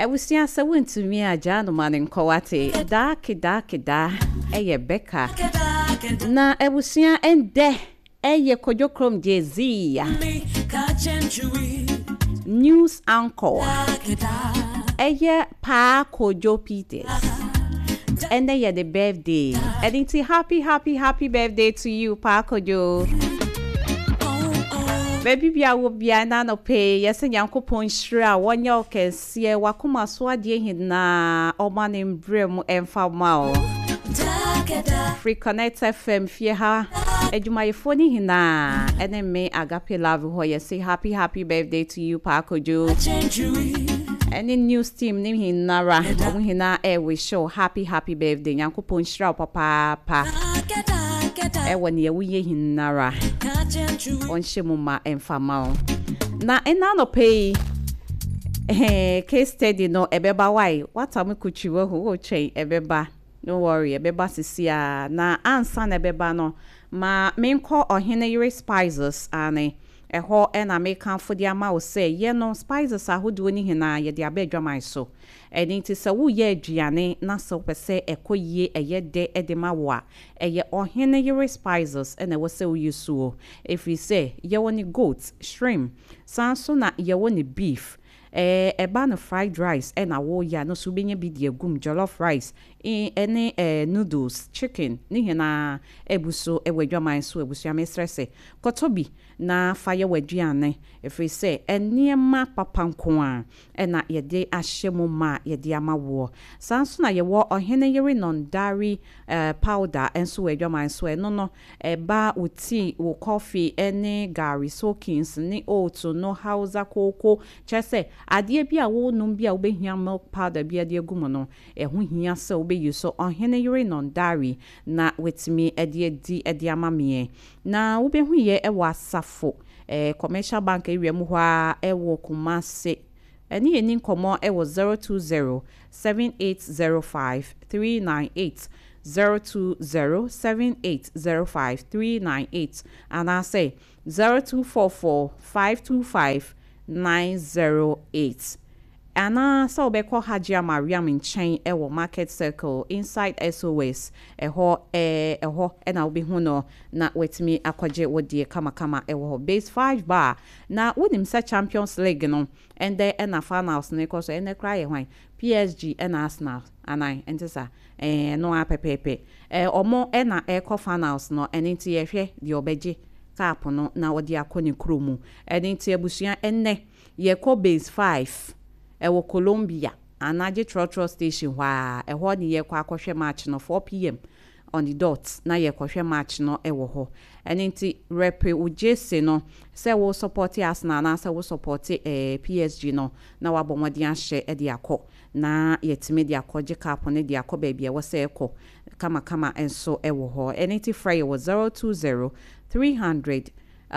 Ewusia se wontumi aja no manen kwate da eye Becca na ewusia ende eye Kojokrom Jezia news anchor eye Pa Kojo Peters and then the birthday and it's happy birthday to you Pa Kojo. Baby bia wo bia na no pay yes Nyankopon hira wonya okensie wakoma so ade hina omane mbrem emfa ma Free Connect FM fie ha adwumayefo ni hina ene me Agape Love ho yes happy birthday to you Pa Kojo. Any news team ni hinara omu hina we show happy birthday Nyankopon hira papa woni ye wuye hinara onshemuma emfama na ena no pay case study no ebeba why what am kuchiwo ho chain ebeba no worry ebeba sisia na ansa na ebeba no ma menko ohene yire spices ane eho ena mekan fodi ama wo say ye no spices ahodo ni hina ye de abedwaman so eni ti se wo ye aduane na so pese ekoyie eye de edema wo a eye ohene yire spices ena wo se wo yusuo if we say ye woni goat shrimp sanso na ye woni beef eba no fried rice ena wo ya no so benye bi de agum jollof rice any noodles chicken ni hina ebuso ewadwaman so ebuso amestrese kotobi na fire waduane if we say eniema papanko a ena ye de ahyemu ma ye de amawo sanso na ye wo ohene yere non dairy powder enso wadwaman so eno no eba uti wo coffee any gari soakings ni oats no hausa koko chese ade bia wo num bia wo behia milk powder bia de agumo no eho hia se wo be so ohene yere non dairy na wetimi ede amamie na wo behu ye ewa safo commercial bank ewiem hwa ewo Kumase eni eni nkomo ewo 020780539 020780539 and I say 0244525908 Ana so be ko Hajia Mariam in chain ewo market circle inside SOS eho na obi hu no na wetimi akwaje wodie kama ewo base 5 bar na wonim sa Champions League no and there na finals ne ko so ene cry hwan PSG and Arsenal anai entesa no apepepe omo na ko finals no enti ye hwe de obeje cap no na wodi akoni kromu enti abusua enne ye ko base 5 ewo Colombia anaje trotro station wa eho ni ye kwa akohwe match no 4 p.m. on the dot na ye kohwe match no ewo ho enti repe ujese no se wo support Arsenal na se wo support PSG no na wabomodi ahye e de akọ na yetime de akọje cap ne de akọ ba bia wo se ekọ kama enso ewo ho enti fry wo 020 300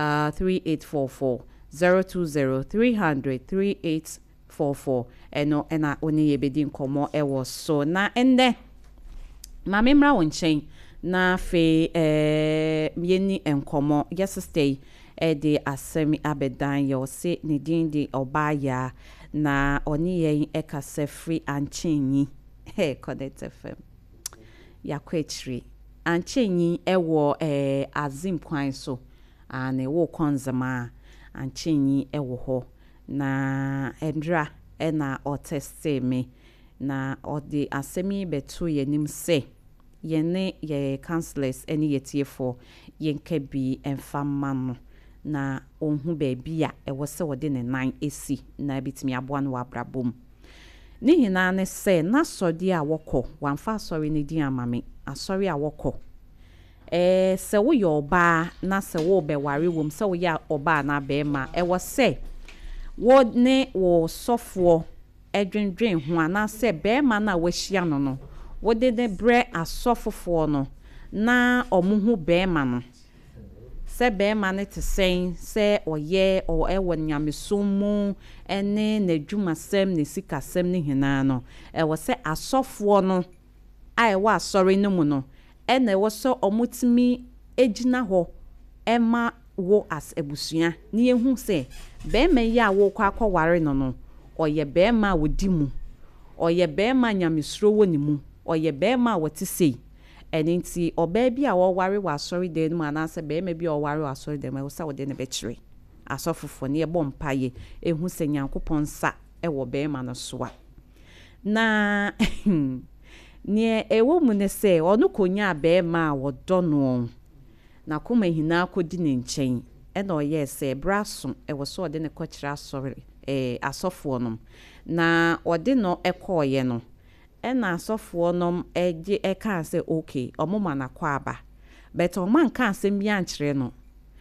3844 020 300 3844 eno ena oni yebedi nkomo ewo so na ende ma memra wonchen na fe yeni enkomo yesterday de asemi abedan yo se ne din de obaya na oni yen ekase free anchenyi Connect FM yakwetri anchenyi ewo azim kwan so ane wo konzama anchenyi ewo ho na endra ena oteste me na odi asemi betu yenim se yene ye counselors eni yetiefo yenka bi enfama no na onhu baabi a ewo se wode ne nan esi na bitimi aboa no wabrabom ni hina ne se na sodi a wokọ wanfa sorry ne din amame asori a wokọ se wo yoba na se wo be ware wom se wo ya oba na be ma ewo se wo ne wo sofo edwendwen ho ana se be ma na wahia no no wo de ne bre asofofo no na omuhu be ma no se be ma ne te sen se oye o ewo nyamesomu ene na dwumasem ne sikasem ne hina no ewo se asofo no ai wa sorry no mu no ene wo so omutimi ejina ho ema wo as ebusua ni ehu se be me ya wo kwa akwaware no no oye be ma wodi mu oye bema nyamesuro woni mu oye bema wote sei eni nti oba bi a wo ware wa sorry dem mu anase bema bi o ware wa sorry dem wo sa wo de ne be kire asofofo ne ebo mpaye ehu se Nyankopon sa wo bema no soa na ne ewo mu ne se onu konya bema wodo no na kuma hina akodi ne nchen ena oye se braso wo so ode ne kwakira sorry asofo no na ode no ekoye no ena asofo no eje eka se okay omoma na kwa aba but oman kan se mi ankire no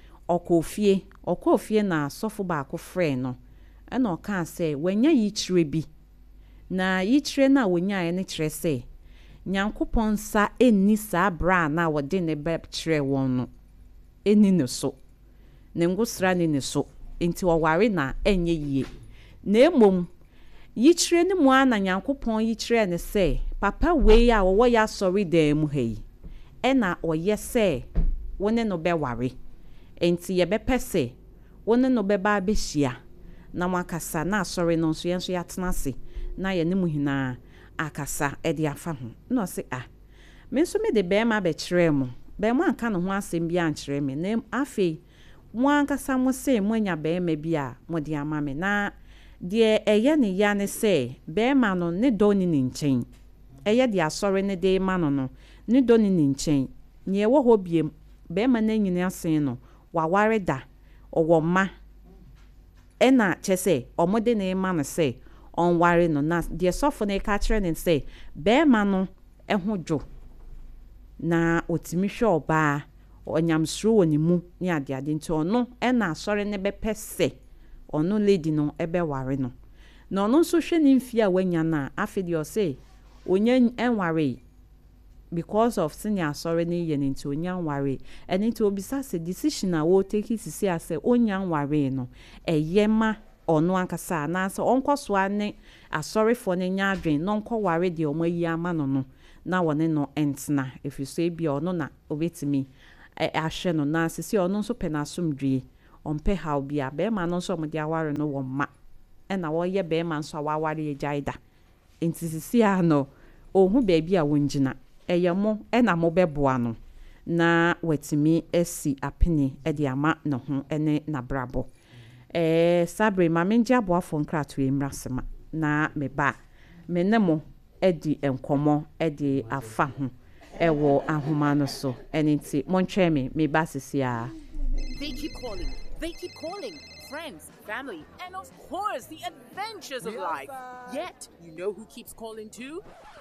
okofie na asofo ba ko frɛ no ena oka se wanya yichire bi na yichire na wanya ne kire se Nyankopon sa enni sa bra na wode ne be kire won no eni ne so ne ngusra ne so enti waware na enye yie na emom yichire ne mu ana Nyankopon yichire ne se papa wei a wo ya sorry dem mu hei ena oye se wone no be ware enti ye be pese wone no be ba be hia na makasa na sorry no so yenso yatena se na ye ne mu hina akasa edi afa ho no se me so me de be ma be kire mu be mo anka no ho asem bi ankire me na afei mo ankasa mo se mo anya be ma bi a mo de ama me na de eye ne ya ne se be ma no ne do ni nchen eye de asore ne de ma no ne do ni nchen nye wo ho biem be ma na nyina asen no waware da owo ma ena chese omode ne ma no se onware no na de sofo ne ka kire ne se be ma no eho dwo na otimi hwe oba onyamsuro woni mu ni ade nti ono ena asore ne be pese ono lady no ebe ware no na ono nso hwe ne mfie a wanya na afedi o say onya enware because of senior asore ne ye ne nti onya nware eni nti obisa se decision a wo take sisi ase onya nware no eyema ono ankasa na so onkoso ane asore fo ne nya adwen no nko ware de omayi ama no na wone no entna if you say bi ono na obetimi ahwe no na sisi ono nso pe na asomdwe ompe how bia be ma no nso mo de aware no wo ma na wo ye be ma nso aware ye jaida enti sisi a no ohu be bia wonjina eyemo na mo beboa no na wetimi esi apene de ama no ho ene na brabo sabre ma menje aboafo nkrato emrasema na meba menemo edi enkomo edi afa ho ewo ahoma no so eniti montwe me ba sisia. They keep calling friends, family, and of course the adventures of life. Yet you know who keeps calling too?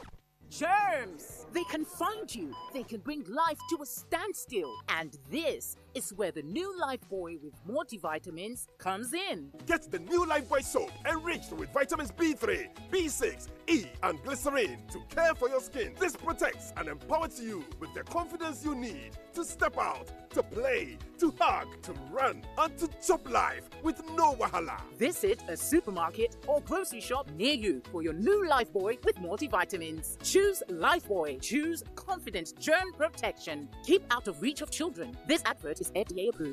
Germs! They can find you. They can bring life to a standstill. And this is where the new Lifebuoy with multivitamins comes in. Get the new Lifebuoy soap enriched with vitamins B3, B6, E, and glycerin to care for your skin. This protects and empowers you with the confidence you need to step out, to play, to hug, to run, and to chop life with no wahala. Visit a supermarket or grocery shop near you for your new Lifebuoy with multivitamins. Choose Lifebuoy. Choose confident germ protection. Keep out of reach of children. This advert is FDA approved.